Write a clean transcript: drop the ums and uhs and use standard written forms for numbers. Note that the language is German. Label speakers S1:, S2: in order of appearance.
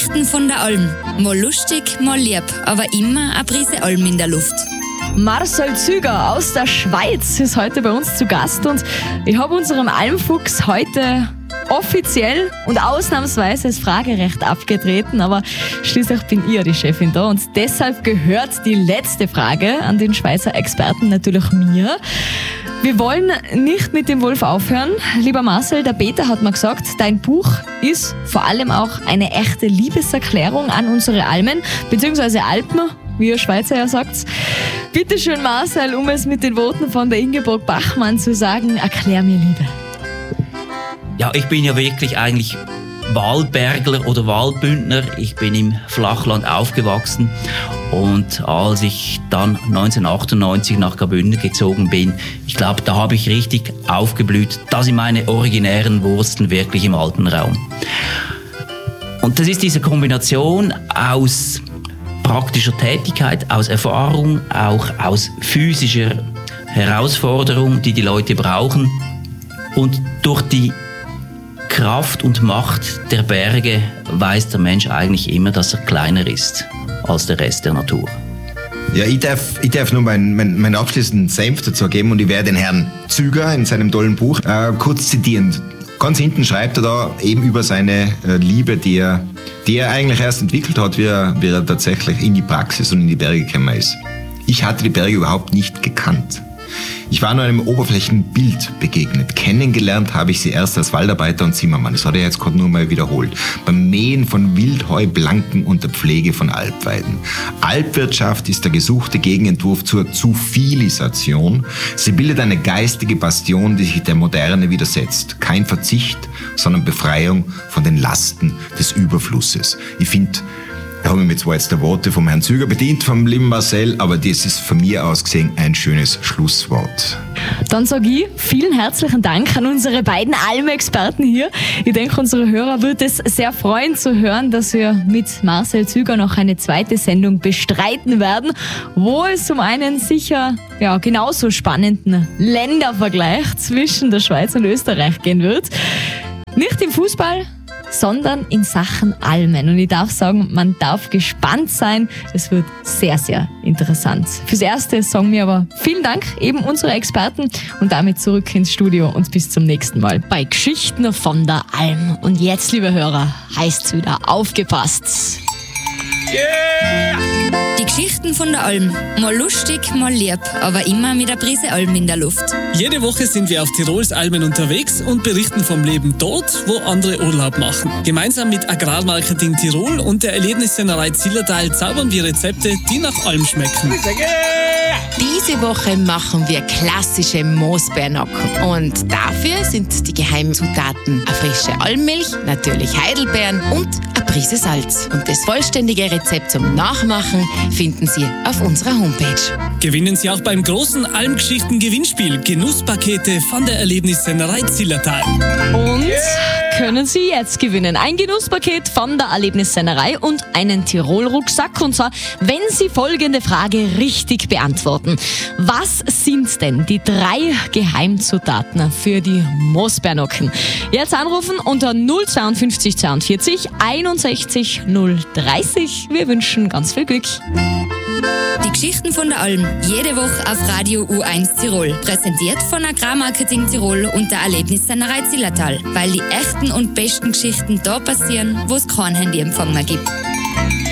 S1: Geschichten von der Alm. Mal lustig, mal lieb, aber immer eine Prise Alm in der Luft.
S2: Marcel Züger aus der Schweiz ist heute bei uns zu Gast und ich habe unserem Almfuchs heute offiziell und ausnahmsweise das Fragerecht abgetreten, aber schließlich bin ich ja die Chefin da und deshalb gehört die letzte Frage an den Schweizer Experten natürlich mir. Wir wollen nicht mit dem Wolf aufhören. Lieber Marcel, der Peter hat mir gesagt, dein Buch ist vor allem auch eine echte Liebeserklärung an unsere Almen, beziehungsweise Alpen, wie ihr Schweizer ja sagt. Bitte schön, Marcel, um es mit den Worten von der Ingeborg Bachmann zu sagen, erklär mir Liebe.
S3: Ja, ich bin ja wirklich eigentlich Waldbergler oder Waldbündner. Ich bin im Flachland aufgewachsen und als ich dann 1998 nach Graubünden gezogen bin, ich glaube, da habe ich richtig aufgeblüht. Da sind meine originären Wurzeln wirklich im Alpenraum. Und das ist diese Kombination aus praktischer Tätigkeit, aus Erfahrung, auch aus physischer Herausforderung, die die Leute brauchen. Und durch die Kraft und Macht der Berge weiß der Mensch eigentlich immer, dass er kleiner ist als der Rest der Natur.
S4: Ja, ich darf nur meinen abschließenden Senf dazu geben und ich werde den Herrn Züger in seinem tollen Buch kurz zitieren. Ganz hinten schreibt er da eben über seine Liebe, die er eigentlich erst entwickelt hat, wie er tatsächlich in die Praxis und in die Berge gekommen ist. Ich hatte die Berge überhaupt nicht gekannt. Ich war nur einem Oberflächenbild begegnet. Kennengelernt habe ich sie erst als Waldarbeiter und Zimmermann. Das hat er jetzt gerade nur mal wiederholt. Beim Mähen von Wildheublanken und der Pflege von Alpweiden. Alpwirtschaft ist der gesuchte Gegenentwurf zur Zuvilisation. Sie bildet eine geistige Bastion, die sich der Moderne widersetzt. Kein Verzicht, sondern Befreiung von den Lasten des Überflusses. Ich finde, da habe ich mir zwar jetzt die Worte vom Herrn Züger bedient, vom lieben Marcel, aber das ist von mir aus gesehen ein schönes Schlusswort.
S2: Dann sage ich vielen herzlichen Dank an unsere beiden Alm-Experten hier. Ich denke, unsere Hörer wird es sehr freuen zu hören, dass wir mit Marcel Züger noch eine zweite Sendung bestreiten werden, wo es um einen sicher genauso spannenden Ländervergleich zwischen der Schweiz und Österreich gehen wird. Nicht im Fußball, sondern in Sachen Almen. Und ich darf sagen, man darf gespannt sein. Es wird sehr, sehr interessant. Fürs Erste sagen wir aber vielen Dank, eben unsere Experten, und damit zurück ins Studio und bis zum nächsten Mal bei Geschichten von der Alm. Und jetzt, liebe Hörer, heißt's wieder aufgepasst.
S1: Yeah! Die Geschichten von der Alm. Mal lustig, mal lieb, aber immer mit einer Prise Alm in der Luft.
S5: Jede Woche sind wir auf Tirols Almen unterwegs und berichten vom Leben dort, wo andere Urlaub machen. Gemeinsam mit Agrarmarketing Tirol und der Erlebnissennerei Zillertal zaubern wir Rezepte, die nach Alm schmecken.
S6: Diese Woche machen wir klassische Moosbeernocken. Und dafür sind die geheimen Zutaten eine frische Almmilch, natürlich Heidelbeeren und eine Prise Salz. Und das vollständige Rezept zum Nachmachen finden Sie auf unserer Homepage.
S5: Gewinnen Sie auch beim großen Almgeschichten-Gewinnspiel Genusspakete von der Erlebnissennerei Zillertal.
S2: Und können Sie jetzt gewinnen. Ein Genusspaket von der Erlebnissennerei und einen Tirol-Rucksack. Und zwar, wenn Sie folgende Frage richtig beantworten. Was sind denn die 3 Geheimzutaten für die Moosbeernocken? Jetzt anrufen unter 052 42 61 030. Wir wünschen ganz viel Glück.
S1: Die Geschichten von der Alm. Jede Woche auf Radio U1 Tirol. Präsentiert von Agrarmarketing Tirol und der Erlebnissennerei Zillertal. Weil die echten und besten Geschichten da passieren, wo es kein Handyempfang mehr gibt.